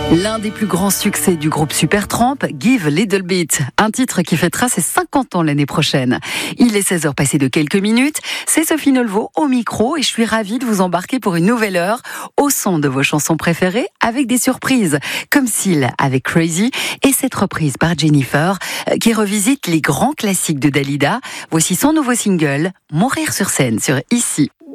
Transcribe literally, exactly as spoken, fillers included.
L'un des plus grands succès du groupe Supertramp, Give a Little Bit, un titre qui fêtera ses cinquante ans l'année prochaine. Il est seize heures passées de quelques minutes, c'est Sophie Nolvo au micro et je suis ravie de vous embarquer pour une nouvelle heure au son de vos chansons préférées avec des surprises, comme Seal avec Crazy et cette reprise par Jennifer qui revisite les grands classiques de Dalida. Voici son nouveau single, Mourir sur scène sur Ici.